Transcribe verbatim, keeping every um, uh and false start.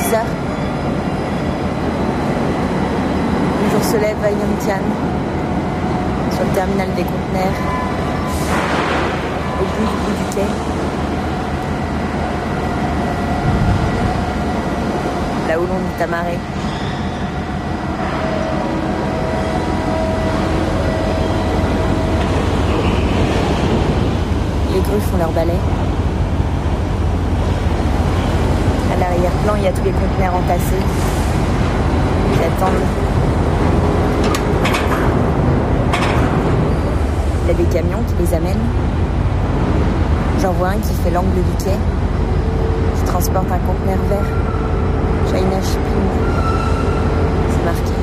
six heures. Le jour se lève à Yantian, sur le terminal des conteneurs, au bout du bout du quai. Là où l'on est amarré. Les grues font leur balai. À l'arrière-plan, il y a tous les conteneurs entassés qui attendent. Il y a des camions qui les amènent. J'en vois un qui fait l'angle du quai, qui transporte un conteneur vert. China Shipping, c'est marqué.